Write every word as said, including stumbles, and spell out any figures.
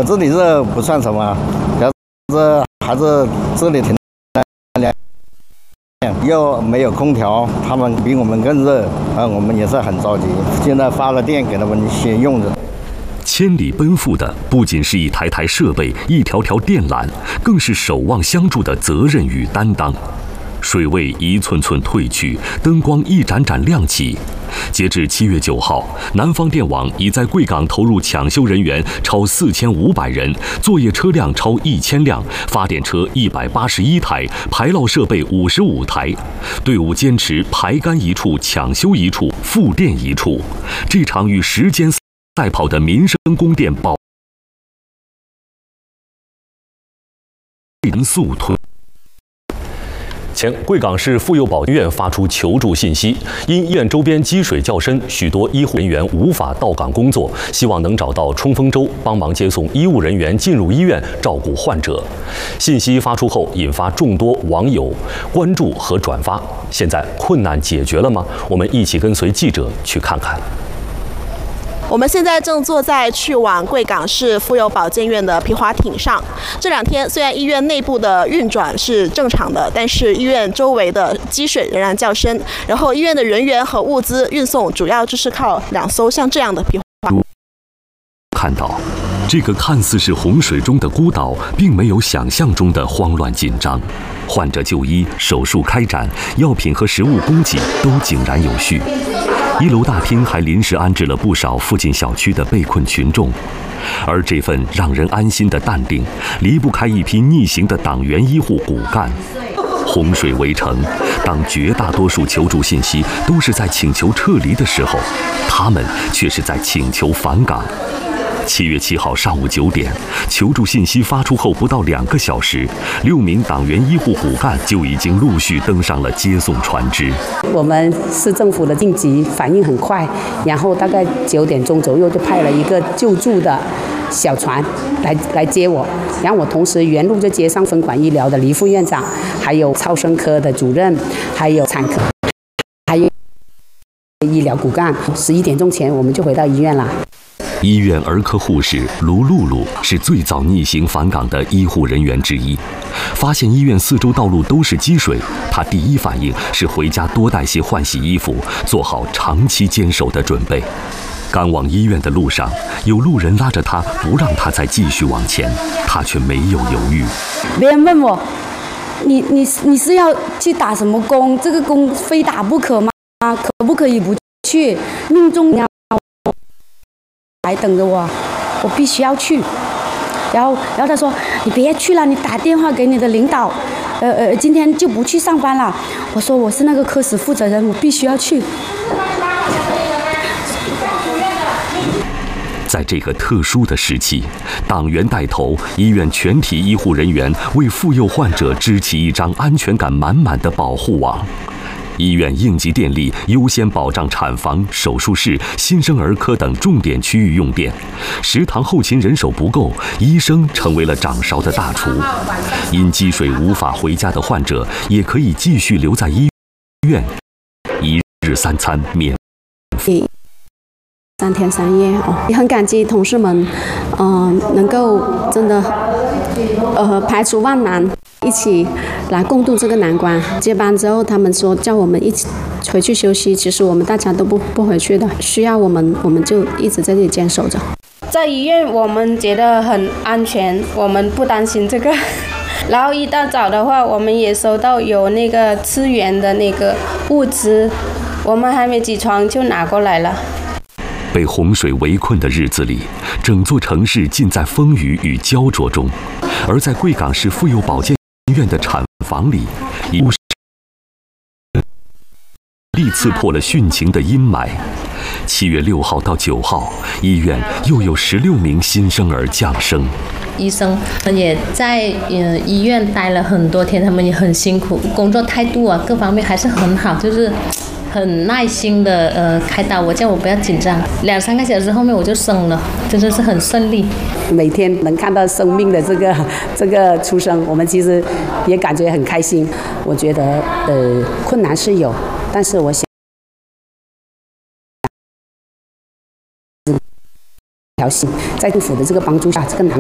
我这里热不算什么，主要是还是这里停两又没有空调，他们比我们更热，啊，我们也是很着急。现在发了电给他们先用着。 千里奔赴的不仅是一台台设备、一条条电缆，更是守望相助的责任与担当。水位一寸寸退去，灯光一盏盏亮起。截至七月九号，南方电网已在贵港投入抢修人员超四千五百人，作业车辆超一千辆，发电车一百八十一台，排涝设备五十五台。队伍坚持排干一处，抢修一处，复电一处。这场与时间赛跑的民生供电保严肃推。前贵港市妇幼保健院发出求助信息，因医院周边积水较深，许多医护人员无法到岗工作，希望能找到冲锋舟帮忙接送医务人员进入医院照顾患者。信息发出后，引发众多网友关注和转发。现在困难解决了吗？我们一起跟随记者去看看。 我们现在正坐在去往贵港市妇幼保健院的皮划艇上。这两天虽然医院内部的运转是正常的，但是医院周围的积水仍然较深。然后医院的人员和物资运送主要就是靠两艘像这样的皮划。 看到这个看似是洪水中的孤岛，并没有想象中的慌乱紧张。患者就医、手术开展、药品和食物供给都井然有序。一楼大厅还临时安置了不少附近小区的被困群众，而这份让人安心的淡定，离不开一批逆行的党员医护骨干。洪水围城，当绝大多数求助信息都是在请求撤离的时候，他们却是在请求返岗。七月七号上午九点，求助信息发出后不到两个小时，六名党员医护骨干就已经陆续登上了接送船只。 我们市政府的应急反应很快，然后大概九点钟左右就派了一个救助的小船来来接我，然后我同时沿路就接上分管医疗的黎副院长，还有超声科的主任，还有产科，还有医疗骨干。十一点钟前我们就回到医院了。 医院儿科护士卢露露是最早逆行返岗的医护人员之一。发现医院四周道路都是积水，她第一反应是回家多带些换洗衣服，做好长期坚守的准备。赶往医院的路上，有路人拉着她，不让她再继续往前，她却没有犹豫。 别人问我，你你你是要去打什么工？这个工非打不可吗？可不可以不去？命中要来等着我，我必须要去。然后，然后他说：“你别去了，你打电话给你的领导，呃呃，今天就不去上班了。”我说：“我是那个科室负责人，我必须要去。” 在这个特殊的时期，党员带头，医院全体医护人员为妇幼患者织起一张安全感满满的保护网。医院应急电力优先保障产房、手术室、新生儿科等重点区域用电，食堂后勤人手不够，医生成为了掌勺的大厨。因积水无法回家的患者，也可以继续留在医院，一日三餐免费。 三天三夜哦，也很感激同事们，嗯、呃，能够真的，呃，排除万难，一起来共度这个难关。接班之后，他们说叫我们一起回去休息，其实我们大家都不不回去的，需要我们，我们就一直在这里坚守着。 在医院我们觉得很安全，我们不担心这个。然后一大早的话，我们也收到有那个支援的那个物资，我们还没起床就拿过来了。 被洪水围困的日子里，整座城市浸在风雨与焦灼中，而在贵港市妇幼保健院的产房里，一股力刺破了殉情的阴霾。七月六号到九号，医院又有十六名新生儿降生。 医生也在呃医院待了很多天，他们也很辛苦，工作态度啊各方面还是很好，就是很耐心的呃开刀，我叫我不要紧张，两三个小时后面我就生了，真的是很顺利。 每天能看到生命的这个这个出生，我们其实也感觉很开心。我觉得呃困难是有，但是我想条心在政府的这个帮助下，这个难